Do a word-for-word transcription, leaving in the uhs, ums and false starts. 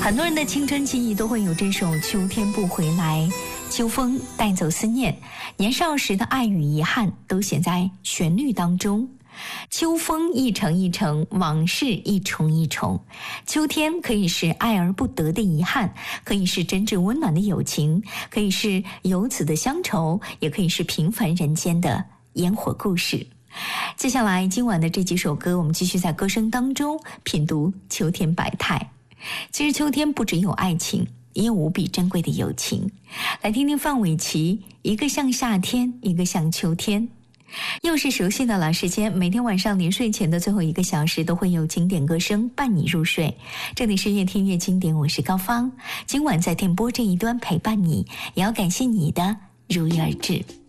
很多人的青春记忆都会有这首《秋天不回来》，秋风带走思念，年少时的爱与遗憾都写在旋律当中。秋风一程一程，往事一重一重。秋天可以是爱而不得的遗憾，可以是真挚温暖的友情，可以是游子的乡愁，也可以是平凡人间的烟火故事。接下来今晚的这几首歌，我们继续在歌声当中品读秋天百态。其实秋天不只有爱情，也有无比珍贵的友情。来听听范玮琪，一个像夏天，一个像秋天。又是熟悉的老时间，每天晚上临睡前的最后一个小时都会有经典歌声伴你入睡。这里是越听越经典，我是高芳，今晚在电波这一端陪伴你，也要感谢你的如约而至。